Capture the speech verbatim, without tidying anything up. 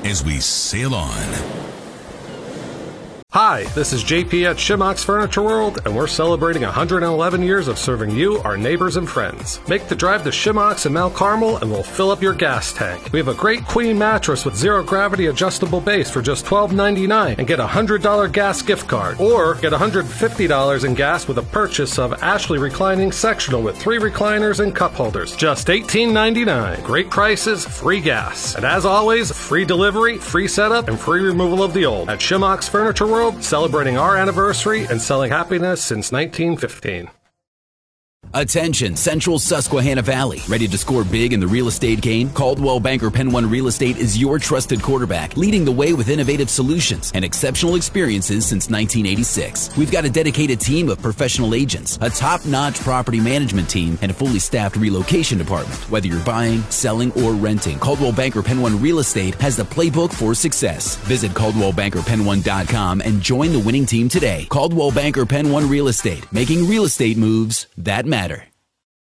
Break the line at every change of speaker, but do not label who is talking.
as we sail on.
Hi, this is J P at Shimox Furniture World, and we're celebrating one hundred eleven years of serving you, our neighbors and friends. Make the drive to Shimox in Mount Carmel, and we'll fill up your gas tank. We have a great queen mattress with zero-gravity adjustable base for just twelve ninety-nine, and get a one hundred dollars gas gift card. Or get one hundred fifty dollars in gas with a purchase of Ashley Reclining Sectional with three recliners and cup holders. Just eighteen ninety-nine. Great prices, free gas. And as always, free delivery, free setup, and free removal of the old. At Shimox Furniture World, celebrating our anniversary and selling happiness since nineteen fifteen.
Attention, Central Susquehanna Valley. Ready to score big in the real estate game? Coldwell Banker Penn One Real Estate is your trusted quarterback, leading the way with innovative solutions and exceptional experiences since nineteen eighty-six. We've got a dedicated team of professional agents, a top-notch property management team, and a fully staffed relocation department. Whether you're buying, selling, or renting, Coldwell Banker Penn One Real Estate has the playbook for success. Visit Coldwell Banker Penn One dot com and join the winning team today. Coldwell Banker Penn One Real Estate, making real estate moves that matter.